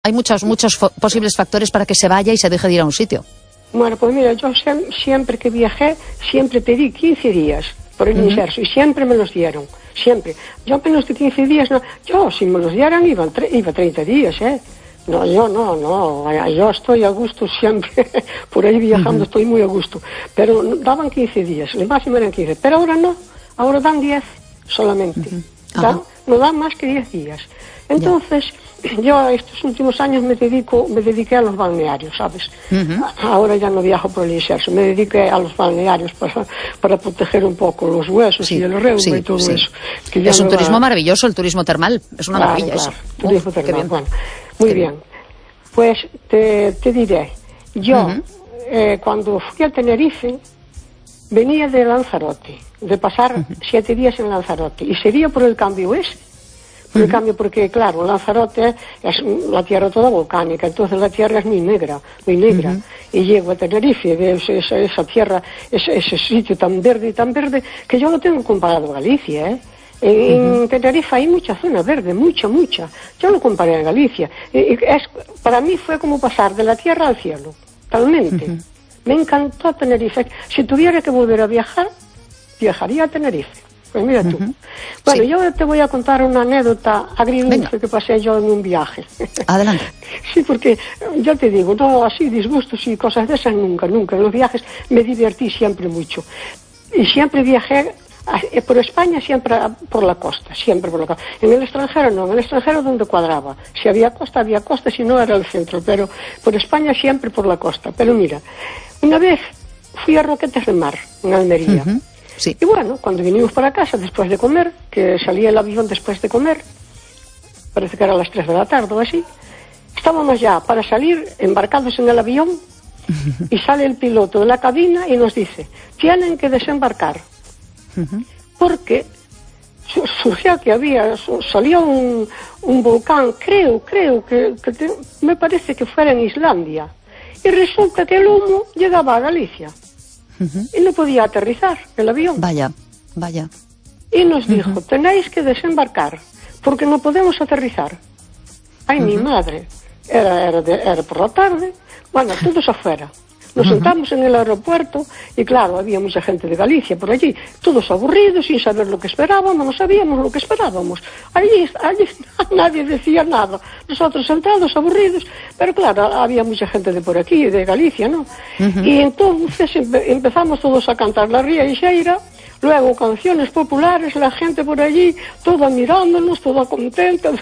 Hay muchos posibles factores para que se vaya y se deje de ir a un sitio. Bueno, pues mira, yo siempre que viajé, siempre pedí 15 días por el inserso y siempre me los dieron, siempre. Yo menos de 15 días, no. Yo, si me los dieran, iba 30 días, ¿eh? No, yo estoy a gusto siempre, por ahí viajando estoy muy a gusto. Pero daban 15 días, el máximo eran 15, pero ahora no, ahora dan 10 solamente. No dan más que 10 días. Entonces, yo estos últimos años me dediqué a los balnearios, ¿sabes? Ahora ya no viajo por el inserso, me dediqué a los balnearios para proteger un poco los huesos y el reuma y todo eso. Que es un turismo maravilloso, el turismo termal, es una maravilla eso. Turismo termal, bueno, muy bien. Pues te diré, yo cuando fui a Tenerife venía de Lanzarote, de pasar 7 días en Lanzarote, y sería por el cambio ese. Por el cambio, porque claro, Lanzarote es la tierra toda volcánica, entonces la tierra es muy negra, y llego a Tenerife, veo esa tierra, ese sitio tan verde, que yo lo tengo comparado a Galicia, ¿eh? En Tenerife hay mucha zona verde, mucha, yo lo comparé a Galicia, para mí fue como pasar de la tierra al cielo, totalmente. Me encantó Tenerife, si tuviera que volver a viajar, viajaría a Tenerife. Pues mira tú. Bueno, yo te voy a contar una anécdota agridulce que pasé yo en un viaje. Adelante. Sí, porque ya te digo, no así disgustos y cosas de esas nunca. En los viajes me divertí siempre mucho. Y siempre viajé por España, siempre por la costa, En el extranjero no, en el extranjero donde cuadraba. Si había costa, si no era el centro. Pero por España siempre por la costa. Pero mira, una vez fui a Roquetas de Mar, en Almería. Sí. Y bueno, cuando vinimos para casa después de comer, que salía el avión después de comer, parece que era a las 3 de la tarde o así, estábamos ya para salir embarcados en el avión y sale el piloto de la cabina y nos dice, tienen que desembarcar, porque surgió que salía un volcán, creo que me parece que fuera en Islandia, y resulta que el humo llegaba a Galicia. Y no podía aterrizar el avión. Vaya. Y nos dijo, tenéis que desembarcar, porque no podemos aterrizar. Ay, mi madre. Era por la tarde. Bueno, todos afuera. Nos sentamos en el aeropuerto y claro, había mucha gente de Galicia por allí, todos aburridos, sin saber lo que esperábamos, no sabíamos lo que esperábamos. Allí nadie decía nada. Nosotros sentados, aburridos, pero claro, había mucha gente de por aquí, de Galicia, ¿no? Y entonces empezamos todos a cantar la Ría y Xeira, luego canciones populares, la gente por allí, toda mirándonos, toda contenta,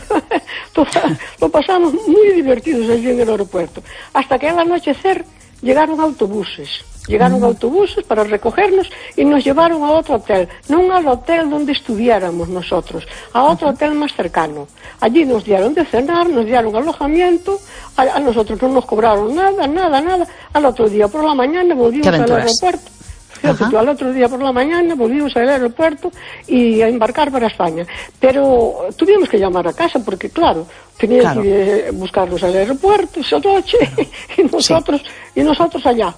lo pasamos muy divertidos allí en el aeropuerto. Hasta que al anochecer llegaron autobuses para recogernos y nos llevaron a otro hotel, no al hotel donde estuviéramos nosotros, a otro hotel más cercano. Allí nos dieron de cenar, nos dieron alojamiento, a nosotros no nos cobraron nada. Al otro día por la mañana volvimos al aeropuerto. Fíjate tú, al otro día por la mañana volvimos al aeropuerto y a embarcar para España. Pero tuvimos que llamar a casa porque, claro, tenía que buscarlos al aeropuerto esa noche y nosotros allá.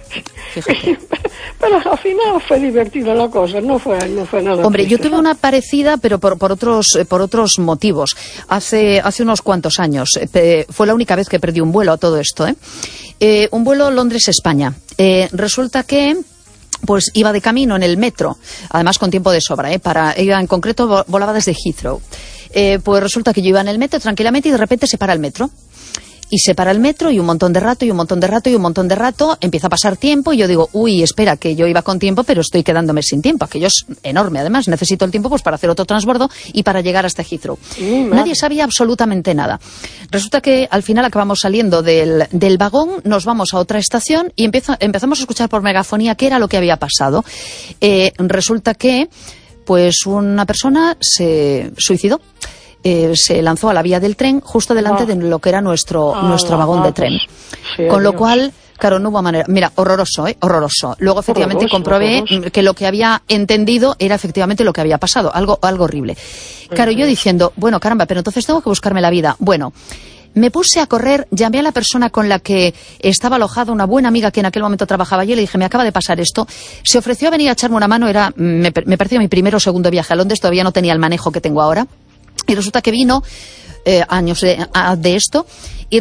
Pero al final fue divertida la cosa, no fue nada. Hombre, triste, yo tuve una parecida, pero por otros motivos. Hace unos cuantos años, fue la única vez que perdí un vuelo a todo esto, un vuelo Londres-España. Resulta que pues iba de camino en el metro, además con tiempo de sobra, iba en concreto, volaba desde Heathrow. Pues resulta que yo iba en el metro tranquilamente y de repente se para el metro. Y se para el metro y un montón de rato, empieza a pasar tiempo y yo digo, uy, espera, que yo iba con tiempo, pero estoy quedándome sin tiempo. Aquello es enorme, además, necesito el tiempo pues para hacer otro transbordo y para llegar hasta Heathrow. Nadie sabía absolutamente nada. Resulta que al final acabamos saliendo del vagón, nos vamos a otra estación y empezamos a escuchar por megafonía qué era lo que había pasado. Resulta que pues una persona se suicidó. Se lanzó a la vía del tren justo delante de lo que era nuestro vagón de tren. Sí, con lo cual, claro, no hubo manera. Mira, horroroso. Luego efectivamente comprobé que lo que había entendido era efectivamente lo que había pasado, algo horrible. Claro, yo diciendo, bueno, caramba, pero entonces tengo que buscarme la vida. Bueno, me puse a correr, llamé a la persona con la que estaba alojada, una buena amiga que en aquel momento trabajaba allí, y le dije, me acaba de pasar esto. Se ofreció a venir a echarme una mano, me pareció mi primer o segundo viaje a Londres, todavía no tenía el manejo que tengo ahora. Y resulta que vino, años de esto.